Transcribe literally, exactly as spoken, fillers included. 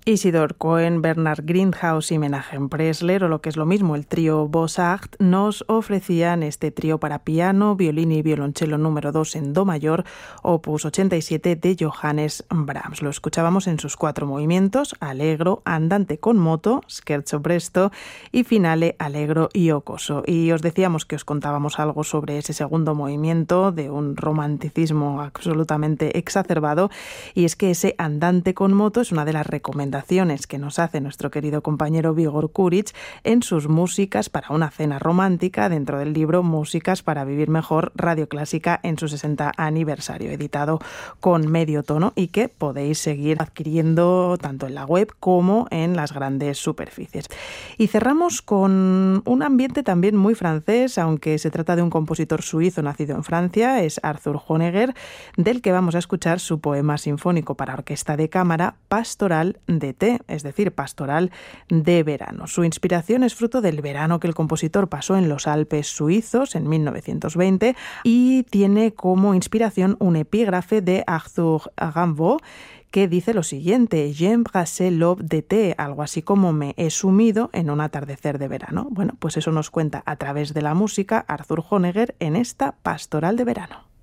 Isidor Cohen, Bernard Grindhaus y Menachem Pressler, o lo que es lo mismo, el trío Beaux-Arts, nos ofrecían este trío para piano, violín y violonchelo número dos en do mayor, opus ochenta y siete de Johannes Brahms. Lo escuchábamos en sus cuatro movimientos: allegro, andante con moto, scherzo presto y finale allegro y jocoso. Y os decíamos que os contábamos algo sobre ese segundo movimiento, de un romanticismo absolutamente exacerbado, y es que ese andante con moto es una de las recomendaciones que nos hace nuestro querido compañero Vigor Kuric en sus músicas para una cena romántica, dentro del libro Músicas para vivir mejor, Radio Clásica en su sesenta aniversario, editado con Medio Tono y que podéis seguir adquiriendo tanto en la web como en las grandes superficies. Y cerramos con un ambiente también muy francés, aunque se trata de un compositor suizo nacido en Francia, es Arthur Honegger, del que vamos a escuchar su poema sinfónico para orquesta de cámara, Pastoral de té, es decir, pastoral de verano. Su inspiración es fruto del verano que el compositor pasó en los Alpes suizos en mil novecientos veinte y tiene como inspiración un epígrafe de Arthur Rimbaud que dice lo siguiente: «J'ai embrassé l'aube d'été», algo así como «me he sumido en un atardecer de verano». Bueno, pues eso nos cuenta a través de la música Arthur Honegger en esta Pastoral de verano.